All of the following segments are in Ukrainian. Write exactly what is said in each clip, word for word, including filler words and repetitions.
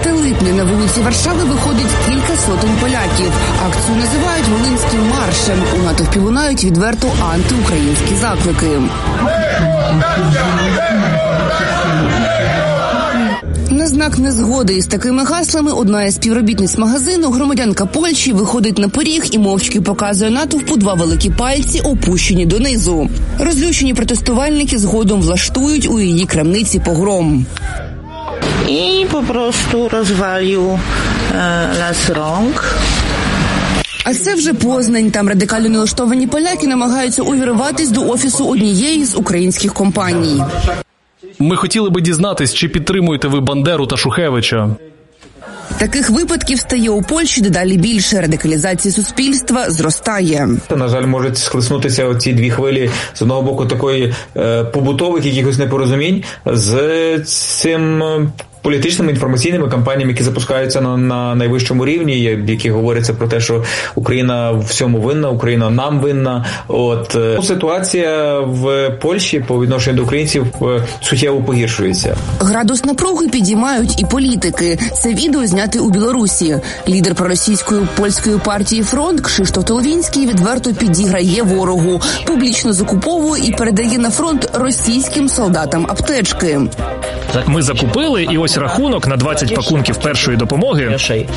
дев'яте липня на вулиці Варшави виходить кілька сотень поляків. Акцію називають Волинським маршем. У натовпі лунають відверто антиукраїнські заклики. На знак незгоди із такими гаслами одна із співробітниць магазину, громадянка Польщі, виходить на поріг і мовчки показує натовпу два великі пальці, опущені донизу. Розлючені протестувальники згодом влаштують у її крамниці погром. І попросту розвалю е, las rąk. А це вже Познань. Там радикально налаштовані поляки намагаються увірватись до офісу однієї з українських компаній. Ми хотіли би дізнатись, чи підтримуєте ви Бандеру та Шухевича. Таких випадків стає у Польщі дедалі більше. Радикалізація суспільства зростає. На жаль, можуть схлеснутися оці дві хвилі, з одного боку, такої е, побутових якихось непорозумінь з цим е, політичними інформаційними кампаніями, які запускаються на, на найвищому рівні, в яких говориться про те, що Україна всьому винна, Україна нам винна. От е, ситуація в Польщі по відношенню до українців е, суттєво погіршується. Градус напруги підіймають і політики. Це відео зняте у Білорусі. Лідер проросійської польської партії «Фронт» Кшиштоф Толовінський відверто підіграє ворогу, публічно закуповує і передає на фронт російським солдатам аптечки. Ми закупили, і ось рахунок на двадцять пакунків першої допомоги.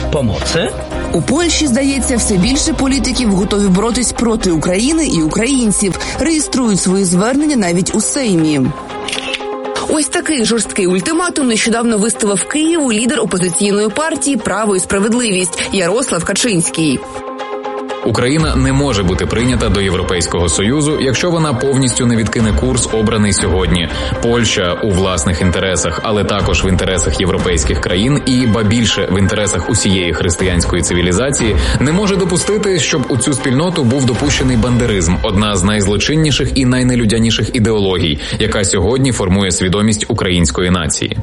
У Польщі, здається, все більше політиків готові боротись проти України і українців. Реєструють свої звернення навіть у Сеймі. Ось такий жорсткий ультиматум нещодавно виставив Києву лідер опозиційної партії «Право і справедливість» Ярослав Качинський. Україна не може бути прийнята до Європейського Союзу, якщо вона повністю не відкине курс, обраний сьогодні. Польща у власних інтересах, але також в інтересах європейських країн і, ба більше, в інтересах усієї християнської цивілізації, не може допустити, щоб у цю спільноту був допущений бандеризм, одна з найзлочинніших і найнелюдяніших ідеологій, яка сьогодні формує свідомість української нації.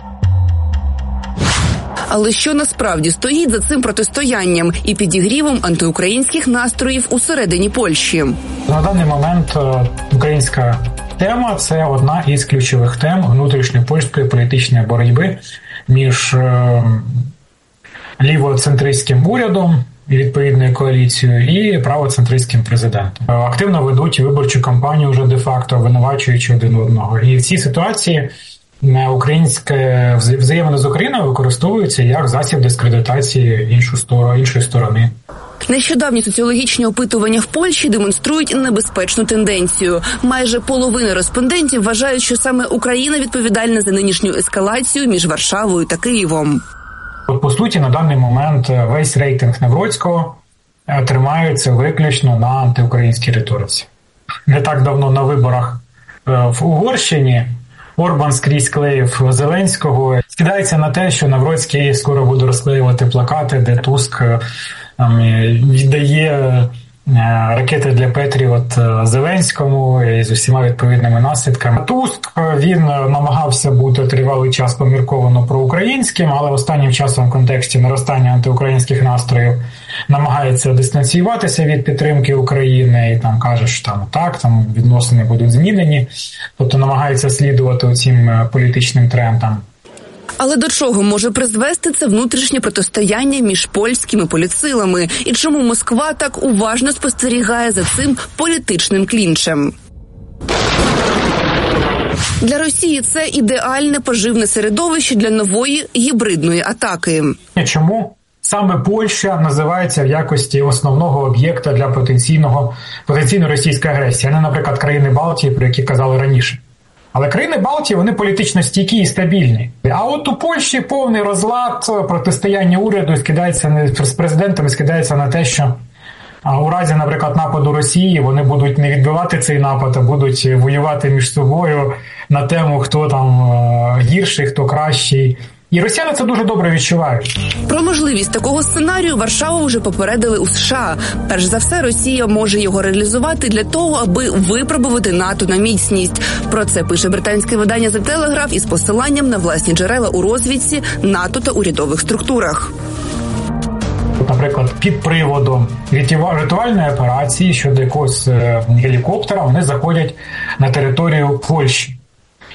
Але що насправді стоїть за цим протистоянням і підігрівом антиукраїнських настроїв усередині Польщі? На даний момент українська тема – це одна із ключових тем внутрішньопольської політичної боротьби між лівоцентристським урядом і відповідною коаліцією і правоцентристським президентом. Активно ведуть виборчу кампанію вже де-факто, обвинувачуючи один одного. І в цій ситуації українське взаємини з Україною використовуються як засіб дискредитації іншу сторону, іншої сторони. Нещодавні соціологічні опитування в Польщі демонструють небезпечну тенденцію. Майже половина респондентів вважають, що саме Україна відповідальна за нинішню ескалацію між Варшавою та Києвом. По суті, на даний момент весь рейтинг Навроцького тримається виключно на антиукраїнській риториці. Не так давно на виборах в Угорщині Орбан скрізь клеїв Зеленського. Скидається на те, що Навроцький скоро буде розклеювати плакати, де Туск там, віддає ракети для Петріот Зеленському і з усіма відповідними наслідками. Туск, він намагався бути тривалий час помірковано проукраїнським, але останнім часом в контексті наростання антиукраїнських настроїв намагається дистанціюватися від підтримки України і там каже, що там так, там відносини будуть змінені, тобто намагається слідувати цим політичним трендам. Але до чого може призвести це внутрішнє протистояння між польськими політсилами? І чому Москва так уважно спостерігає за цим політичним клінчем? Для Росії це ідеальне поживне середовище для нової гібридної атаки. Чому саме Польща називається в якості основного об'єкта для потенційного потенційної російської агресії, а не, наприклад, країни Балтії, про які казали раніше? Але країни Балтії, вони політично стійкі і стабільні. А от у Польщі повний розлад, протистояння уряду скидається з президентом, скидається на те, що у разі, наприклад, нападу Росії вони будуть не відбивати цей напад, а будуть воювати між собою на тему, хто там гірший, хто кращий. І росіяни це дуже добре відчувають. Про можливість такого сценарію Варшаву вже попередили у США. Перш за все, Росія може його реалізувати для того, аби випробувати НАТО на міцність. Про це пише британське видання The Telegraph із посиланням на власні джерела у розвідці, НАТО та урядових структурах. Наприклад, під приводом рятувальної операції щодо якогось гелікоптера вони заходять на територію Польщі.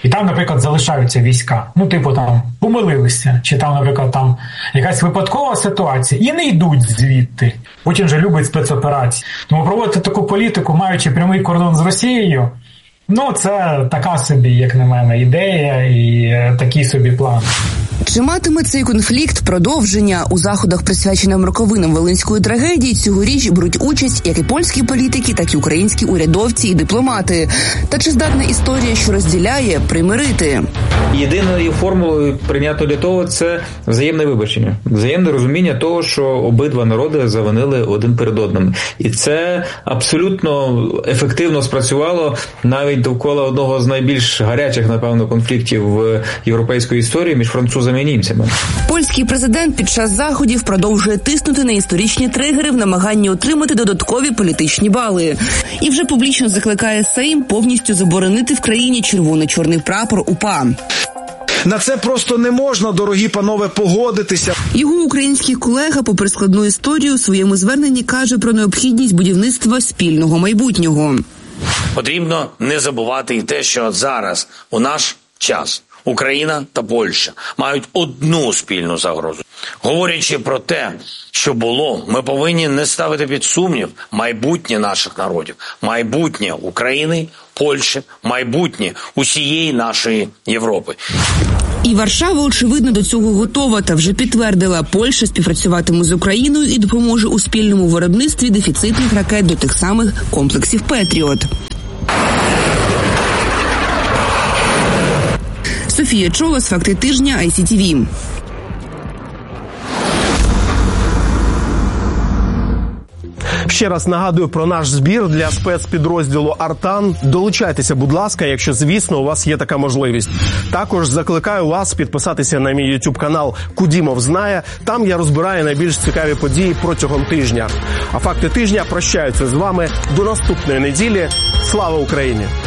І там, наприклад, залишаються війська. Ну, типу, там, помилилися. Чи там, наприклад, там якась випадкова ситуація. І не йдуть звідти. Путін же любить спецоперації. Тому проводити таку політику, маючи прямий кордон з Росією, ну, це така собі, як на мене, ідея і такий собі план. Чи матиме цей конфлікт продовження? У заходах, присвяченим роковинам Волинської трагедії, цьогоріч беруть участь як і польські політики, так і українські урядовці і дипломати. Та чи здатна історія, що розділяє, примирити? Єдиною формулою, прийнятою для того, це взаємне вибачення. Взаємне розуміння того, що обидва народи завинили один перед одним. І це абсолютно ефективно спрацювало навіть довкола одного з найбільш гарячих, напевно, конфліктів в європейської історії між французами і німцями. Польський президент під час заходів продовжує тиснути на історичні тригери в намаганні отримати додаткові політичні бали. І вже публічно закликає Сейм повністю заборонити в країні червоно-чорний прапор УПА. На це просто не можна, дорогі панове, погодитися. Його український колега, попри складну історію, у своєму зверненні каже про необхідність будівництва спільного майбутнього. Потрібно не забувати і те, що зараз, у наш час, Україна та Польща мають одну спільну загрозу. Говорячи про те, що було, ми повинні не ставити під сумнів майбутнє наших народів, майбутнє України, Польщі, майбутнє усієї нашої Європи. І Варшава, очевидно, до цього готова та вже підтвердила, Польща співпрацюватиме з Україною і допоможе у спільному виробництві дефіцитних ракет до тих самих комплексів «Петріот». Софія Чолос, «Факти тижня», ай сі ті ві. Ще раз нагадую про наш збір для спецпідрозділу «Артан». Долучайтеся, будь ласка, якщо, звісно, у вас є така можливість. Також закликаю вас підписатися на мій ютуб-канал «Кудімов знає». Там я розбираю найбільш цікаві події протягом тижня. А «Факти тижня» прощаються з вами до наступної неділі. Слава Україні!